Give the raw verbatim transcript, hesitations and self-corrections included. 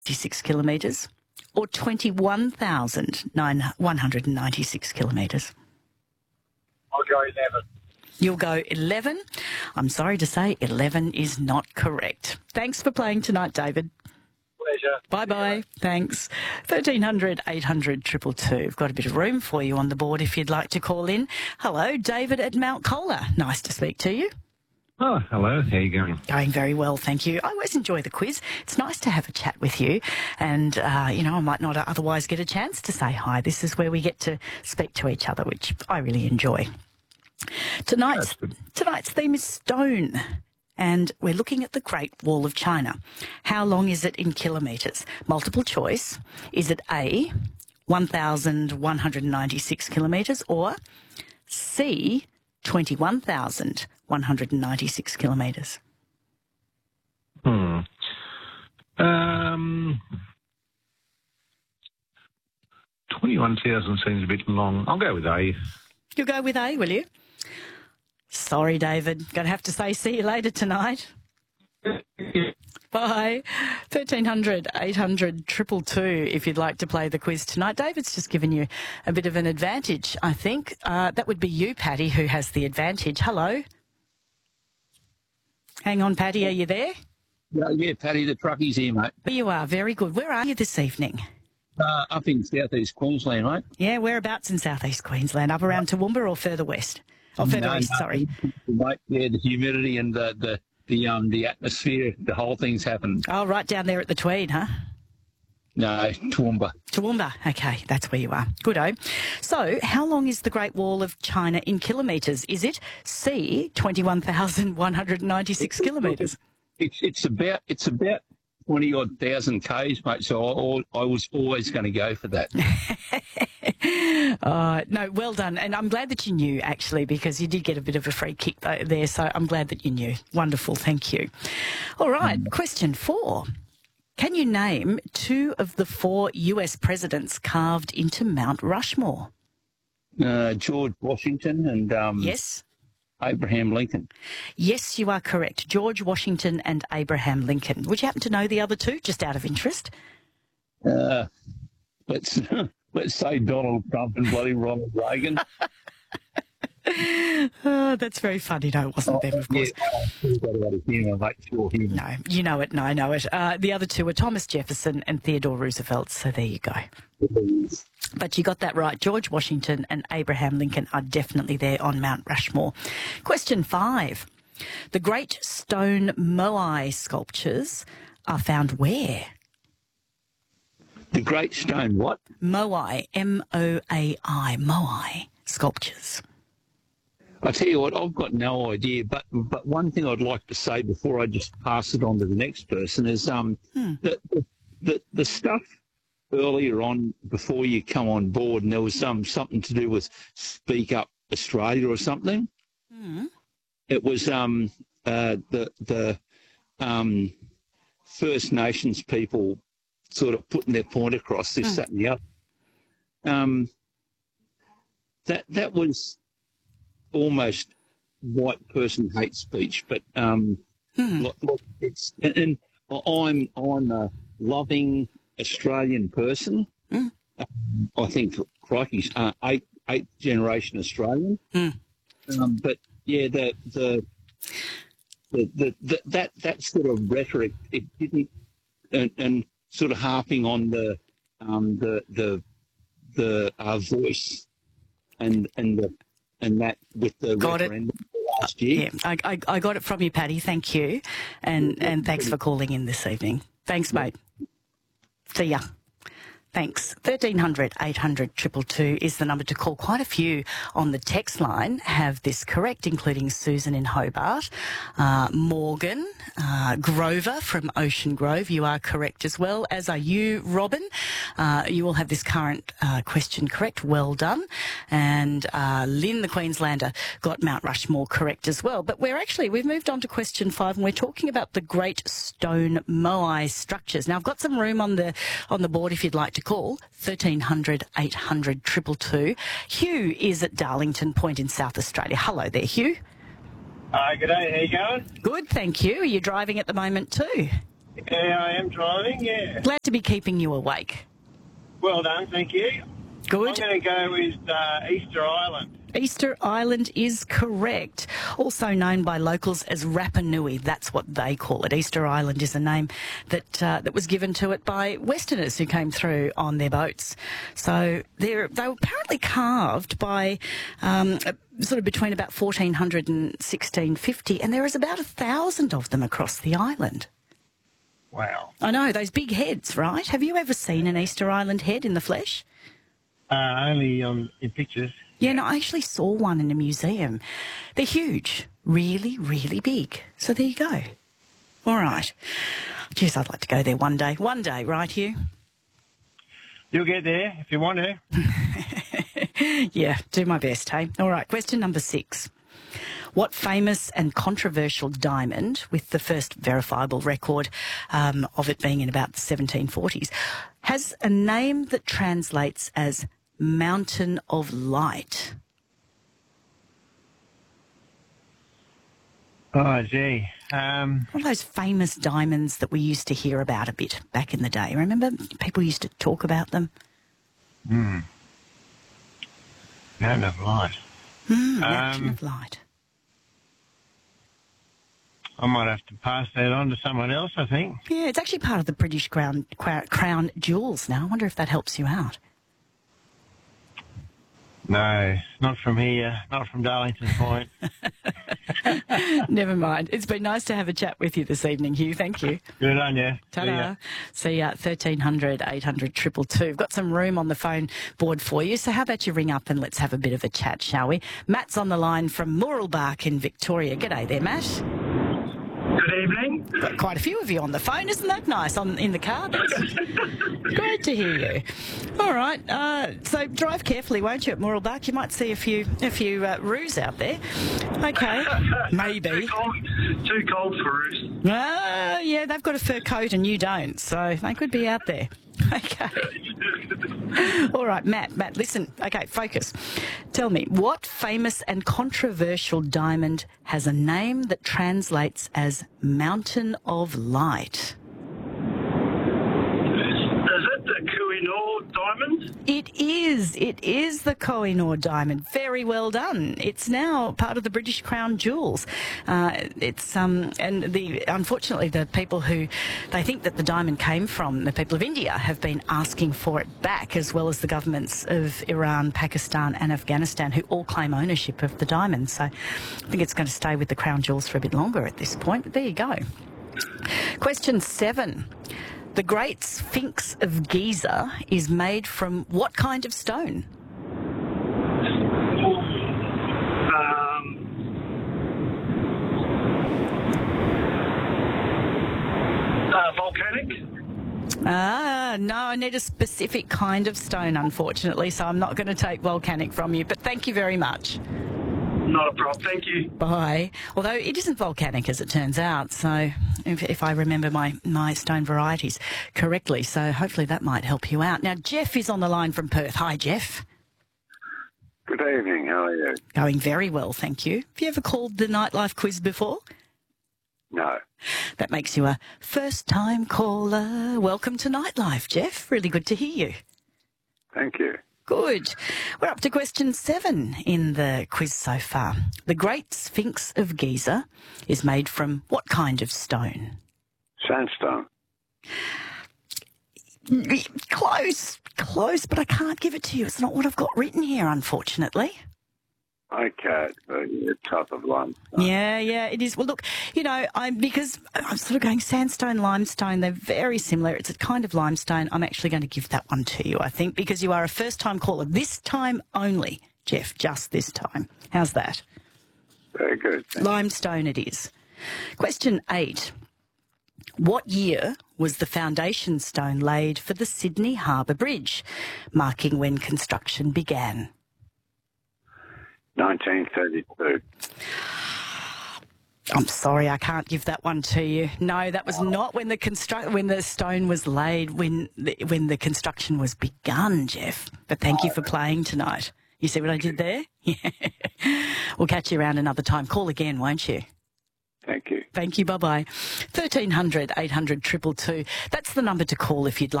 six kilometres or twenty-one thousand one hundred ninety-six kilometres? I'll go eleven. You'll go eleven. I'm sorry to say eleven is not correct. Thanks for playing tonight, David. Pleasure. Bye-bye. Thanks. thirteen hundred, eight hundred, two two two. We've got a bit of room for you on the board if you'd like to call in. Hello, David at Mount Colah. Nice to speak to you. Oh, hello. How are you going? Going very well, thank you. I always enjoy the quiz. It's nice to have a chat with you. And, uh, you know, I might not otherwise get a chance to say hi. This is where we get to speak to each other, which I really enjoy. Tonight's, tonight's theme is stone. And we're looking at the Great Wall of China. How long is it in kilometres? Multiple choice. Is it A, one thousand one hundred ninety-six kilometres, or C, twenty-one thousand one hundred ninety-six kilometres? Hmm. Um, twenty-one thousand seems a bit long. I'll go with A. You'll go with A, will you? Sorry, David. Going to have to say see you later tonight. Bye. thirteen hundred, eight hundred, two two two if you'd like to play the quiz tonight. David's just given you a bit of an advantage, I think. Uh, that would be you, Paddy, who has the advantage. Hello. Hang on, Paddy, are you there? Yeah, yeah, Paddy, the truckie's here, mate. You are. Very good. Where are you this evening? Uh, up in southeast Queensland, mate. Yeah, whereabouts in southeast Queensland? Up around Toowoomba or further west? Oh, further no, east, no, sorry. Mate, yeah, the humidity and the, the, the, um, the atmosphere, the whole thing's happened. Oh, right down there at the Tweed, huh? No, Toowoomba. Toowoomba. Okay, that's where you are. Good-o. So, how long is the Great Wall of China in kilometres? Is it C, twenty-one thousand one hundred ninety-six kilometres? It's it's about it's about twenty odd thousand k's, mate. So I, I was always going to go for that. uh, no, well done, and I'm glad that you knew actually, because you did get a bit of a free kick there. So I'm glad that you knew. Wonderful, thank you. All right, mm. Question four. Can you name two of the four U S presidents carved into Mount Rushmore? Uh, George Washington and um, yes, Abraham Lincoln. Yes, you are correct. George Washington and Abraham Lincoln. Would you happen to know the other two, just out of interest? Uh, let's let's say Donald Trump and bloody Ronald Reagan. Oh, that's very funny. No, it wasn't oh, them, of course. Yeah, humour, mate. Sure, humour. No, you know it. No, I know it. Uh, the other two were Thomas Jefferson and Theodore Roosevelt. So there you go. But you got that right. George Washington and Abraham Lincoln are definitely there on Mount Rushmore. Question five. The great stone Moai sculptures are found where? The great stone what? Moai, M O A I, Moai sculptures. I tell you what, I've got no idea, but but one thing I'd like to say before I just pass it on to the next person is um hmm. the, the the stuff earlier on before you come on board, and there was um something to do with Speak Up Australia or something. Hmm. It was um uh the the um First Nations people sort of putting their point across, this, hmm. that, and the other. Um, that that was almost white person hate speech, but um, hmm. look, look, it's and, and I'm I'm a loving Australian person. Hmm. I think crikey, uh, eight eight generation Australian. Hmm. Um, but yeah, the the, the the the that that sort of rhetoric, it didn't, and, and sort of harping on the um, the the the uh, voice and and the. And that with the got referendum it. last year. Yeah, I, I, I got it from you, Paddy. Thank you. And, and thanks for calling in this evening. Thanks, mate. See ya. Thanks. thirteen hundred, eight hundred, two two two is the number to call. Quite a few on the text line have this correct, including Susan in Hobart, uh, Morgan, uh, Grover from Ocean Grove. You are correct as well, as are you, Robin. Uh, you all have this current uh, question correct. Well done. And uh, Lynn, the Queenslander, got Mount Rushmore correct as well. But we're actually, we've moved on to question five, and we're talking about the Great Stone Moai structures. Now, I've got some room on the on the board if you'd like to call. thirteen hundred, eight hundred, two two two. Hugh is at Darlington Point in South Australia. Hello there, Hugh. Hi, uh, g'day. How you going? Good, thank you. Are you driving at the moment too? Yeah, I am driving, yeah. Glad to be keeping you awake. Well done, thank you. Good. I'm going to go with uh, Easter Island. Easter Island is correct. Also known by locals as Rapa Nui. That's what they call it. Easter Island is a name that uh, that was given to it by Westerners who came through on their boats. So they're, they were apparently carved by um, sort of between about fourteen hundred and sixteen fifty, and there is about a thousand of them across the island. Wow. I know, those big heads, right? Have you ever seen an Easter Island head in the flesh? Uh, only um, in pictures. Yeah, no, I actually saw one in a museum. They're huge, really, really big. So there you go. All right. Geez, I'd like to go there one day. One day, right, Hugh? You'll get there if you want to. Yeah, do my best, hey? All right, question number six. What famous and controversial diamond, with the first verifiable record um, of it being in about the seventeen forties, has a name that translates as Mountain of Light? Oh, gee. Um, One of those famous diamonds that we used to hear about a bit back in the day. Remember? People used to talk about them. hmm. Mountain of Light. Mm, Mountain Um, of Light. I might have to pass that on to someone else, I think. Yeah, it's actually part of the British Crown, Crown Jewels now. I wonder if that helps you out. No, not from here, not from Darlington Point. Never mind. It's been nice to have a chat with you this evening, Hugh. Thank you. Good on you. Ta-da. See ya. thirteen hundred, eight hundred, two two two. We've got some room on the phone board for you, so how about you ring up and let's have a bit of a chat, shall we? Matt's on the line from Mooralbark in Victoria. G'day there, Matt. Good evening. Got quite a few of you on the phone. Isn't that nice? On in the car. That's great to hear you. All right. Uh, so drive carefully, won't you, at Mooralbark? You might see a few a few uh, roos out there. Okay. Maybe. Too cold, too cold for roos. Ah, yeah, they've got a fur coat and you don't, so they could be out there. Okay. All right, Matt, Matt, listen. Okay, focus. Tell me, what famous and controversial diamond has a name that translates as Mountain of Light? Is it the Kohinoor diamond? It is. It is the Kohinoor diamond. Very well done. It's now part of the British Crown Jewels. Uh, it's um, and the unfortunately the people who they think that the diamond came from, the people of India, have been asking for it back, as well as the governments of Iran, Pakistan, and Afghanistan, who all claim ownership of the diamond. So I think it's going to stay with the Crown Jewels for a bit longer at this point. But there you go. Question seven. The Great Sphinx of Giza is made from what kind of stone? Um, uh, volcanic? Ah, no, I need a specific kind of stone, unfortunately, so I'm not going to take volcanic from you, but thank you very much. Not a problem, thank you. Bye. Although it isn't volcanic, as it turns out, so if, if I remember my, my stone varieties correctly, so hopefully that might help you out. Now, Jeff is on the line from Perth. Hi, Jeff. Good evening, how are you? Going very well, thank you. Have you ever called the Nightlife quiz before? No. That makes you a first-time caller. Welcome to Nightlife, Jeff. Really good to hear you. Thank you. Good. We're up to question seven in the quiz so far. The Great Sphinx of Giza is made from what kind of stone? Sandstone. Close, close, but I can't give it to you. It's not what I've got written here, unfortunately. Okay, so you're top of limestone. Yeah, yeah, it is. Well, look, you know, I'm because I'm sort of going sandstone, limestone. They're very similar. It's a kind of limestone. I'm actually going to give that one to you, I think, because you are a first-time caller. This time only, Jeff, just this time. How's that? Very good. Thank Limestone it is. Question eight. What year was the foundation stone laid for the Sydney Harbour Bridge, marking when construction began? nineteen thirty-two. I'm sorry, I can't give that one to you. No, that was not when the construct when the stone was laid, when the, when the construction was begun, Jeff. But thank you for playing tonight. You see what I did there? Yeah. We'll catch you around another time. Call again, won't you? Thank you. Thank you. Bye-bye. thirteen hundred, eight hundred, two two two. That's the number to call if you'd like.